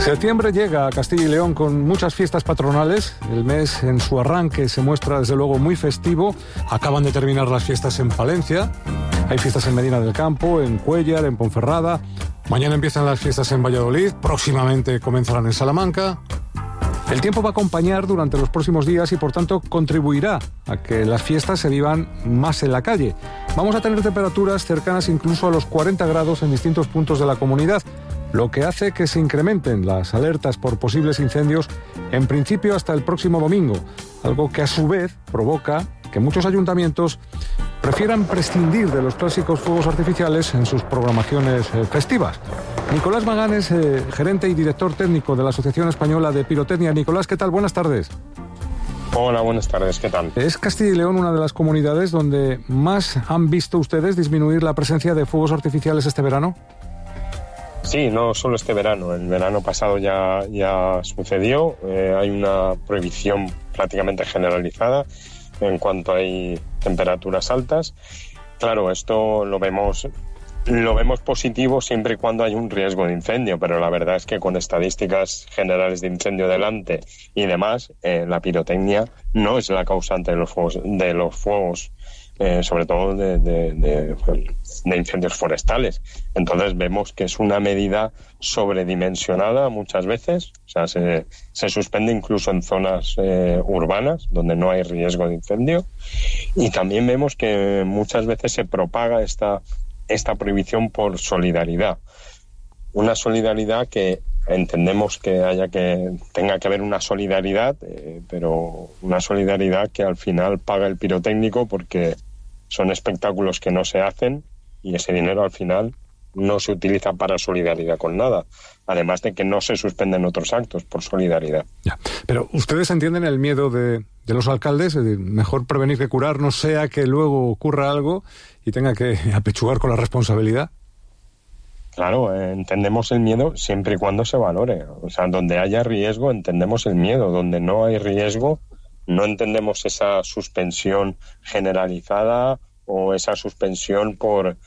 Septiembre llega a Castilla y León con muchas fiestas patronales. El mes en su arranque se muestra desde luego muy festivo. Acaban de terminar las fiestas en Palencia. Hay fiestas en Medina del Campo, en Cuéllar, en Ponferrada. Mañana empiezan las fiestas en Valladolid. Próximamente comenzarán en Salamanca. El tiempo va a acompañar durante los próximos días y por tanto contribuirá a que las fiestas se vivan más en la calle. Vamos a tener temperaturas cercanas incluso a los 40 grados en distintos puntos de la comunidad, lo que hace que se incrementen las alertas por posibles incendios en principio hasta el próximo domingo, algo que a su vez provoca que muchos ayuntamientos prefieran prescindir de los clásicos fuegos artificiales en sus programaciones festivas. Nicolás Magán es gerente y director técnico de la Asociación Española de Pirotecnia. Nicolás, ¿qué tal? Buenas tardes. Hola, buenas tardes, ¿qué tal? ¿Es Castilla y León una de las comunidades donde más han visto ustedes disminuir la presencia de fuegos artificiales este verano? Sí, no solo este verano, el verano pasado ya sucedió, hay una prohibición prácticamente generalizada en cuanto hay temperaturas altas. Claro, esto lo vemos positivo siempre y cuando hay un riesgo de incendio, pero la verdad es que con estadísticas generales de incendio delante y demás, la pirotecnia no es la causante de los fuegos, sobre todo de incendios forestales. Entonces vemos que es una medida sobredimensionada muchas veces, o sea, se suspende incluso en zonas urbanas donde no hay riesgo de incendio, y también vemos que muchas veces se propaga esta prohibición por solidaridad. Una solidaridad que entendemos que tenga que haber una solidaridad, pero una solidaridad que al final paga el pirotécnico, porque son espectáculos que no se hacen y ese dinero al final no se utiliza para solidaridad con nada, además de que no se suspenden otros actos por solidaridad. Ya. Pero ustedes entienden el miedo de los alcaldes, es decir, mejor prevenir que curar, no sea que luego ocurra algo y tenga que apechugar con la responsabilidad. Claro, entendemos el miedo siempre y cuando se valore. O sea, donde haya riesgo entendemos el miedo, donde no hay riesgo no entendemos esa suspensión generalizada o esa suspensión por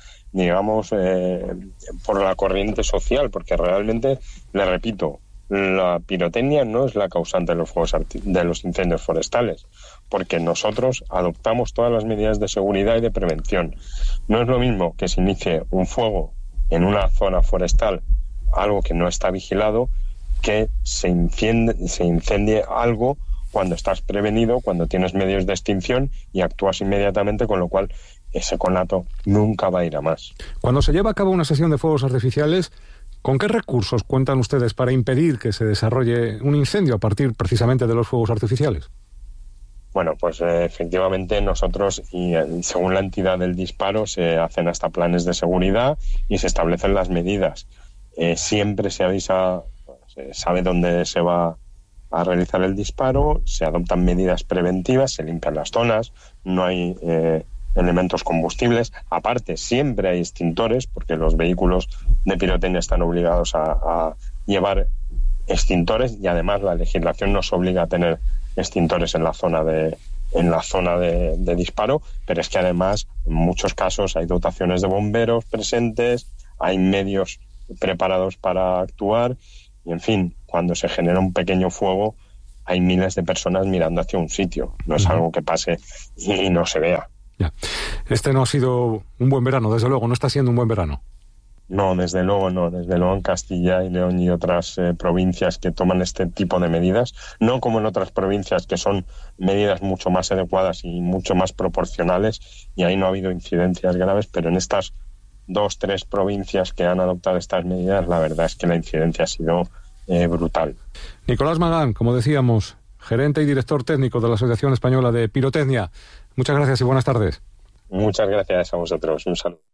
la corriente social, porque realmente, le repito, la pirotecnia no es la causante de los incendios forestales, porque nosotros adoptamos todas las medidas de seguridad y de prevención. No es lo mismo que se inicie un fuego en una zona forestal, algo que no está vigilado, que se incendie algo cuando estás prevenido, cuando tienes medios de extinción y actúas inmediatamente, con lo cual ese conato nunca va a ir a más. Cuando se lleva a cabo una sesión de fuegos artificiales, ¿con qué recursos cuentan ustedes para impedir que se desarrolle un incendio a partir precisamente de los fuegos artificiales? Bueno, pues efectivamente nosotros, y según la entidad del disparo, se hacen hasta planes de seguridad y se establecen las medidas. Siempre se avisa, se sabe dónde se va a realizar el disparo, se adoptan medidas preventivas, se limpian las zonas, no hay elementos combustibles. Aparte, siempre hay extintores, porque los vehículos de pirotecnia están obligados a llevar extintores, y además la legislación nos obliga a tener extintores en la zona de disparo, pero es que además en muchos casos hay dotaciones de bomberos presentes, hay medios preparados para actuar, y en fin, cuando se genera un pequeño fuego hay miles de personas mirando hacia un sitio, no es algo que pase y no se vea. Ya. Este no ha sido un buen verano, desde luego, no está siendo un buen verano. No, desde luego no. Desde luego en Castilla y León y otras provincias que toman este tipo de medidas, no como en otras provincias que son medidas mucho más adecuadas y mucho más proporcionales, y ahí no ha habido incidencias graves, pero en estas 2-3 provincias que han adoptado estas medidas, la verdad es que la incidencia ha sido brutal. Nicolás Magán, como decíamos, gerente y director técnico de la Asociación Española de Pirotecnia. Muchas gracias y buenas tardes. Muchas gracias a vosotros. Un saludo.